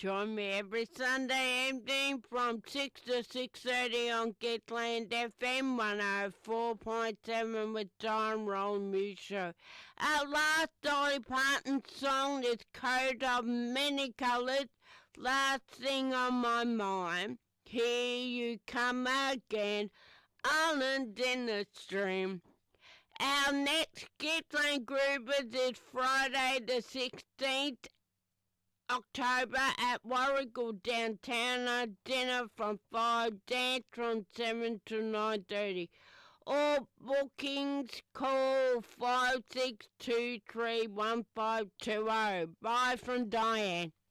Join me every Sunday evening from 6 to 6:30 on Gitland FM 104.7 with Don Roll News Show. Our last Dolly Parton song is Coat of Many Colours, Last Thing on My Mind. Here you come again, Island in the Stream. Our next Gippsland Groovers is Friday the 16th October at Warragul Downtown. A dinner from 5, dance from 7 to 9:30. All bookings call 56231520. Bye from Diane.